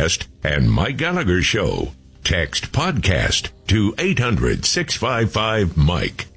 Podcast and Mike Gallagher Show. Text podcast to 800-655-MIKE.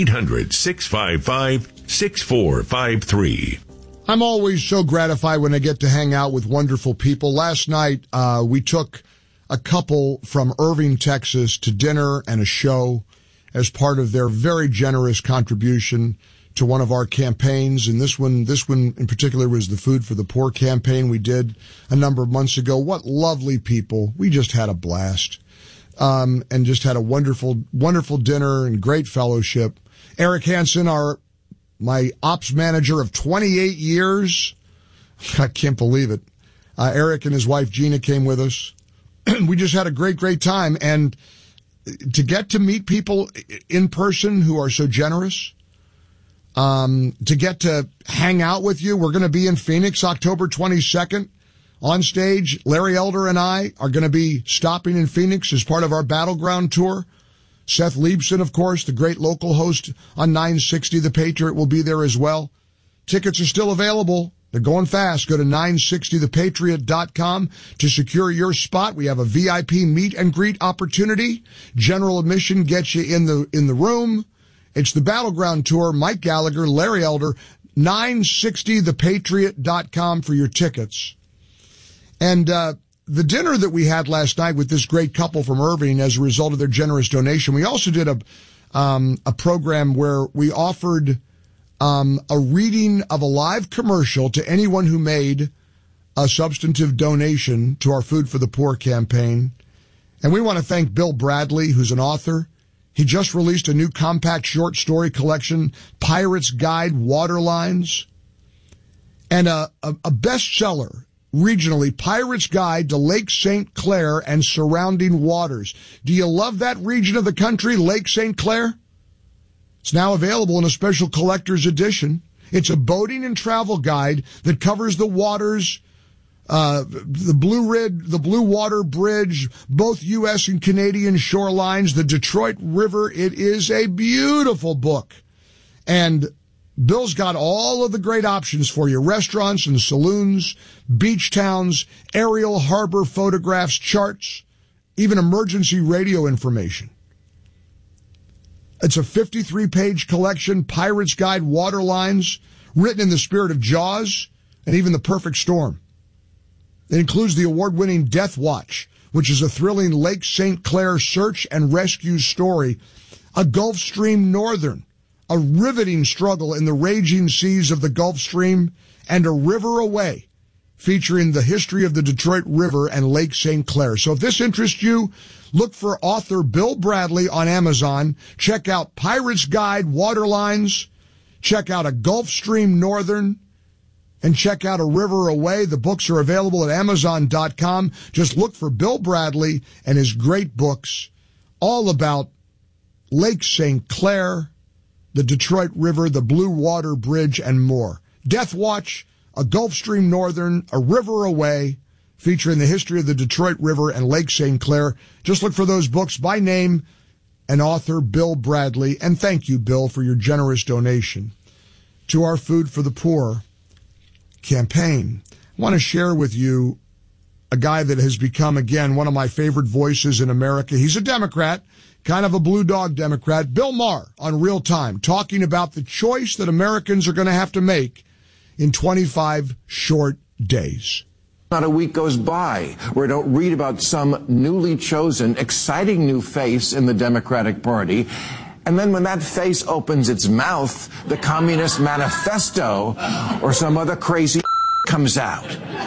800-655-6453. I'm always so gratified when I get to hang out with wonderful people. Last night, we took a couple from Irving, Texas to dinner and a show as part of their very generous contribution to one of our campaigns. And this one in particular was the Food for the Poor campaign we did a number of months ago. What lovely people. We just had a blast. And just had a wonderful, wonderful dinner and great fellowship. Eric Hansen, my ops manager of 28 years. I can't believe it. Eric and his wife Gina came with us. We just had a great, great time. And to get to meet people in person who are so generous, to get to hang out with you. We're going to be in Phoenix October 22nd on stage. Larry Elder and I are going to be stopping in Phoenix as part of our Battleground tour. Seth Leibson, of course, the great local host on 960 The Patriot, will be there as well. Tickets are still available. They're going fast. Go to 960thepatriot.com to secure your spot. We have a VIP meet and greet opportunity. General admission gets you in the room. It's the Battleground Tour. Mike Gallagher, Larry Elder, 960thepatriot.com for your tickets. And the dinner that we had last night with this great couple from Irving as a result of their generous donation, we also did a program where we offered a reading of a live commercial to anyone who made a substantive donation to our Food for the Poor campaign. And we want to thank Bill Bradley, who's an author. He just released a new compact short story collection, Pirate's Guide Waterlines, and a bestseller regionally, Pirate's Guide to Lake St. Clair and Surrounding Waters. Do you love that region of the country, Lake St. Clair? It's now available in a special collector's edition. It's a boating and travel guide that covers the waters, the Blue Water Bridge, both U.S. and Canadian shorelines, the Detroit River. It is a beautiful book. And Bill's got all of the great options for you. Restaurants and saloons, beach towns, aerial harbor photographs, charts, even emergency radio information. It's a 53-page collection, Pirate's Guide Waterlines, written in the spirit of Jaws and even The Perfect Storm. It includes the award-winning Death Watch, which is a thrilling Lake St. Clair search and rescue story, a Gulf Stream Northern, a riveting struggle in the raging seas of the Gulf Stream, and A River Away, featuring the history of the Detroit River and Lake St. Clair. So if this interests you, look for author Bill Bradley on Amazon. Check out Pirate's Guide Waterlines. Check out A Gulf Stream Northern. And check out A River Away. The books are available at Amazon.com. Just look for Bill Bradley and his great books, all about Lake St. Clair, the Detroit River, the Blue Water Bridge, and more. Death Watch, A Gulf Stream Northern, A River Away, featuring the history of the Detroit River and Lake St. Clair. Just look for those books by name and author Bill Bradley. And thank you, Bill, for your generous donation to our Food for the Poor campaign. I want to share with you a guy that has become, again, one of my favorite voices in America. He's a Democrat, kind of a blue dog Democrat. Bill Maher on Real Time, talking about the choice that Americans are going to have to make in 25 short days. Not a week goes by where I don't read about some newly chosen, exciting new face in the Democratic Party. And then when that face opens its mouth, the Communist Manifesto or some other crazy comes out.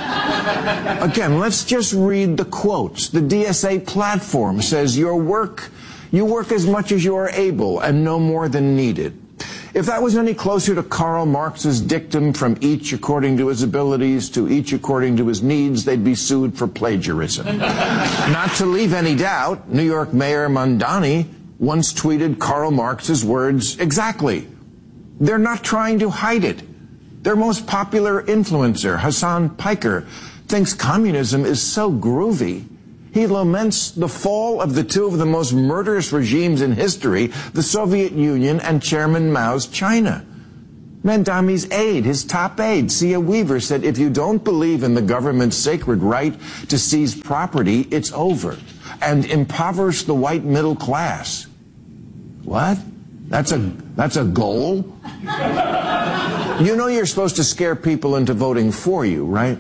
Again, let's just read the quotes. The DSA platform says you work as much as you are able and no more than needed. If that was any closer to Karl Marx's dictum, from each according to his abilities to each according to his needs, they'd be sued for plagiarism. Not to leave any doubt, New York Mayor Mondani once tweeted Karl Marx's words exactly. They're not trying to hide it. Their most popular influencer, Hassan Piker, thinks communism is so groovy. He laments the fall of the two of the most murderous regimes in history, the Soviet Union and Chairman Mao's China. Mandami's aide, his top aide, Sia Weaver, said, if you don't believe in the government's sacred right to seize property, it's over, and impoverish the white middle class. What? That's a goal? You know you're supposed to scare people into voting for you, right?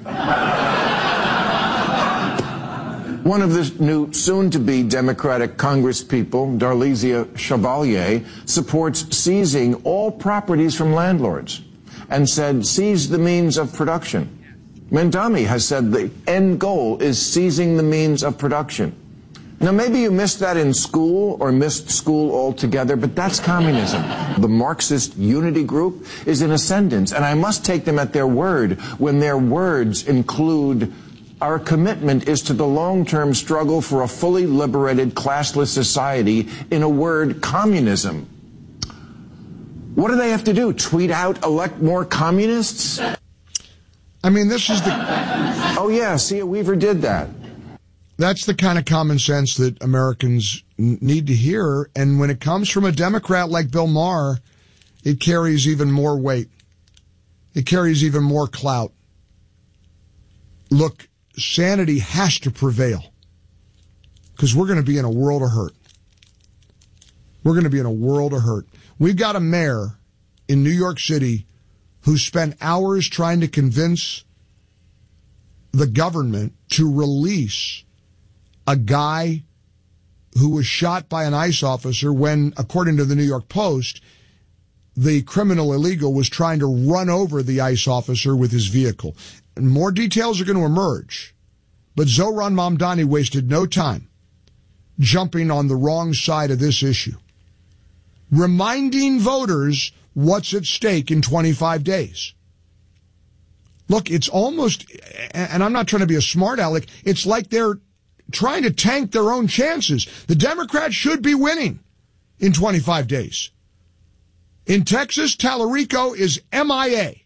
One of the new soon-to-be Democratic congresspeople, Darlisia Chevalier, supports seizing all properties from landlords and said, seize the means of production. Mandami has said the end goal is seizing the means of production. Now, maybe you missed that in school or missed school altogether, but that's communism. The Marxist Unity Group is in ascendance, and I must take them at their word when their words include, our commitment is to the long-term struggle for a fully liberated, classless society, in a word, communism. What do they have to do? Tweet out, elect more communists? I mean, this is the... Oh, yeah, Sia Weaver did that. That's the kind of common sense that Americans need to hear. And when it comes from a Democrat like Bill Maher, it carries even more weight. It carries even more clout. Look, sanity has to prevail, because we're going to be in a world of hurt. We're going to be in a world of hurt. We've got a mayor in New York City who spent hours trying to convince the government to release a guy who was shot by an ICE officer when, according to the New York Post, the criminal illegal was trying to run over the ICE officer with his vehicle. And more details are going to emerge. But Zohran Mamdani wasted no time jumping on the wrong side of this issue, reminding voters what's at stake in 25 days. Look, it's almost, and I'm not trying to be a smart aleck, it's like they're trying to tank their own chances. The Democrats should be winning in 25 days. In Texas, Tallarico is MIA.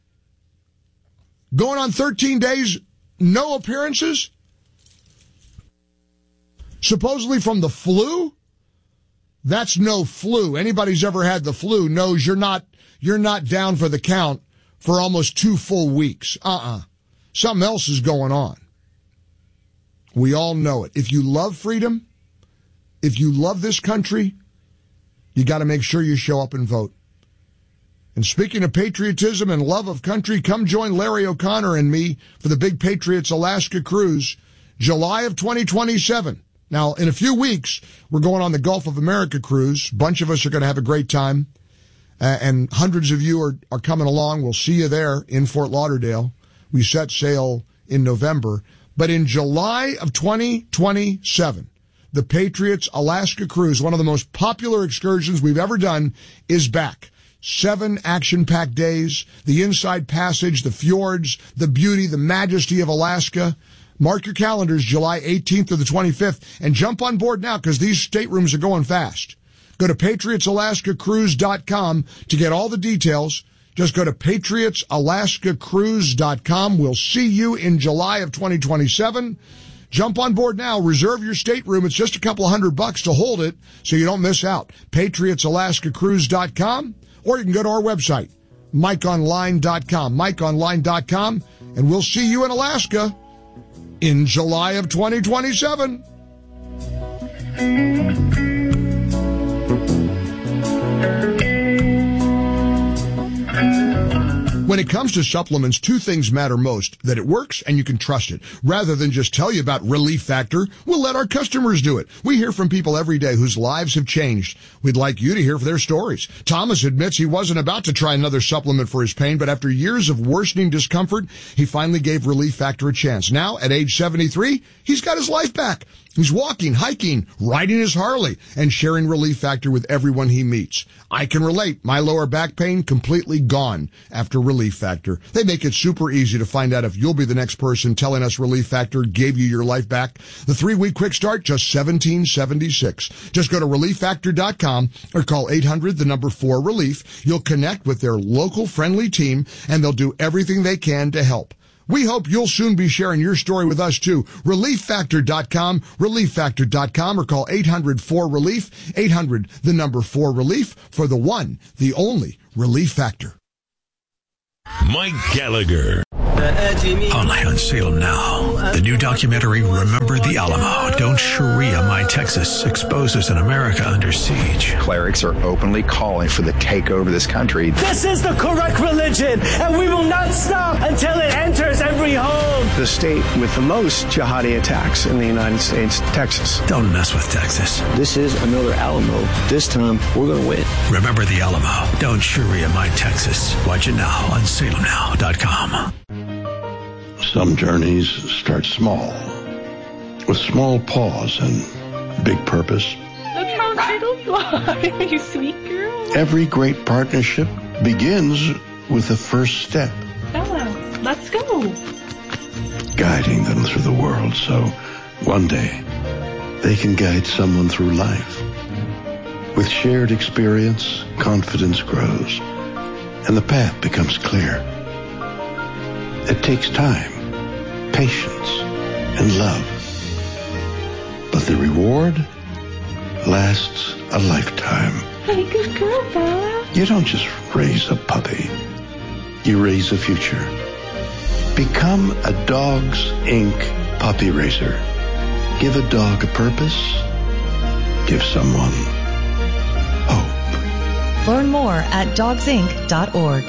Going on 13 days, no appearances. Supposedly from the flu? That's no flu. Anybody who's ever had the flu knows you're not down for the count for almost 2 full weeks. Something else is going on. We all know it. If you love freedom, if you love this country, you got to make sure you show up and vote. And speaking of patriotism and love of country, come join Larry O'Connor and me for the Big Patriots Alaska Cruise, July of 2027. Now, in a few weeks, we're going on the Gulf of America cruise. A bunch of us are going to have a great time, and hundreds of you are coming along. We'll see you there in Fort Lauderdale. We set sail in November. But in July of 2027, the Patriots Alaska Cruise, one of the most popular excursions we've ever done, is back. 7 action-packed days, the Inside Passage, the fjords, the beauty, the majesty of Alaska. Mark your calendars, July 18th to the 25th, and jump on board now because these staterooms are going fast. Go to PatriotsAlaskaCruise.com to get all the details. Just go to PatriotsAlaskaCruise.com. We'll see you in July of 2027. Jump on board now. Reserve your stateroom. It's just a couple $100 to hold it so you don't miss out. PatriotsAlaskaCruise.com, or you can go to our website, MikeOnline.com. MikeOnline.com, and we'll see you in Alaska in July of 2027. When it comes to supplements, 2 things matter most: that it works and you can trust it. Rather than just tell you about Relief Factor, we'll let our customers do it. We hear from people every day whose lives have changed. We'd like you to hear their stories. Thomas admits he wasn't about to try another supplement for his pain, but after years of worsening discomfort, he finally gave Relief Factor a chance. Now, at age 73, he's got his life back. He's walking, hiking, riding his Harley, and sharing Relief Factor with everyone he meets. I can relate. My lower back pain completely gone after Relief Factor. They make it super easy to find out if you'll be the next person telling us Relief Factor gave you your life back. The 3-week quick start, just $17.76. Just go to ReliefFactor.com or call 800-4-RELIEF. You'll connect with their local friendly team, and they'll do everything they can to help. We hope you'll soon be sharing your story with us, too. ReliefFactor.com, ReliefFactor.com, or call 800-4-RELIEF, 800-4-RELIEF, for the one, the only Relief Factor. Mike Gallagher. Only on Salem Now. The new documentary, Remember the Alamo. Don't Sharia My Texas, exposes an America under siege. Clerics are openly calling for the takeover of this country. This is the correct religion, and we will not stop until it enters every home. The state with the most jihadi attacks in the United States, Texas. Don't mess with Texas. This is another Alamo. This time, we're going to win. Remember the Alamo. Don't Sharia My Texas. Watch it now on salemnow.com. Some journeys start small, with small pause and big purpose. Look how little you are, you sweet girl. Every great partnership begins with the first step. Bella, let's go. Guiding them through the world so one day they can guide someone through life. With shared experience, confidence grows, and the path becomes clear. It takes time, patience, and love. But the reward lasts a lifetime. Hey, good girl, Bella. You don't just raise a puppy. You raise a future. Become a Dogs Inc. puppy raiser. Give a dog a purpose. Give someone hope. Learn more at dogsinc.org.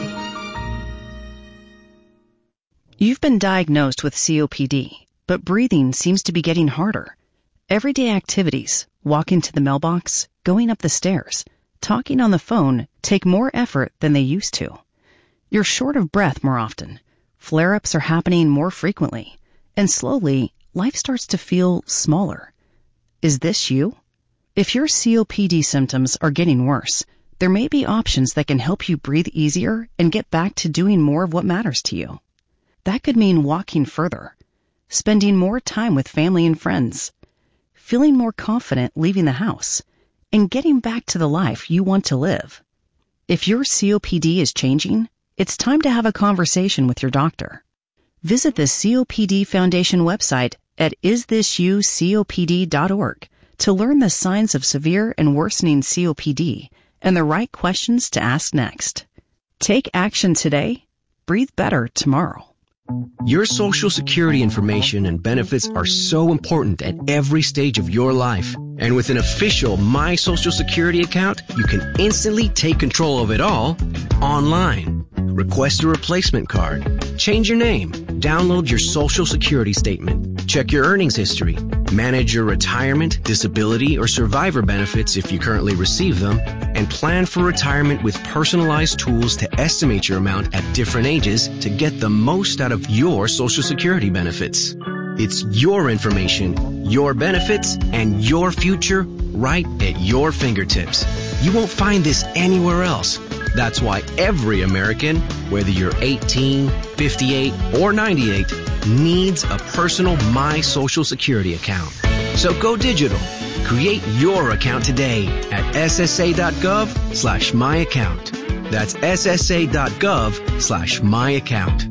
You've been diagnosed with COPD, but breathing seems to be getting harder. Everyday activities, walking to the mailbox, going up the stairs, talking on the phone take more effort than they used to. You're short of breath more often. Flare-ups are happening more frequently. And slowly, life starts to feel smaller. Is this you? If your COPD symptoms are getting worse, there may be options that can help you breathe easier and get back to doing more of what matters to you. That could mean walking further, spending more time with family and friends, feeling more confident leaving the house, and getting back to the life you want to live. If your COPD is changing, it's time to have a conversation with your doctor. Visit the COPD Foundation website at isthisyoucopd.org to learn the signs of severe and worsening COPD and the right questions to ask next. Take action today. Breathe better tomorrow. Your Social Security information and benefits are so important at every stage of your life. And with an official My Social Security account, you can instantly take control of it all online. Request a replacement card, change your name, download your Social Security statement, check your earnings history, manage your retirement, disability, or survivor benefits if you currently receive them, and plan for retirement with personalized tools to estimate your amount at different ages to get the most out of your Social Security benefits. It's your information, your benefits, and your future right at your fingertips. You won't find this anywhere else. That's why every American, whether you're 18, 58, or 98, needs a personal My Social Security account. So go digital. Create your account today at ssa.gov/myaccount. That's ssa.gov/myaccount.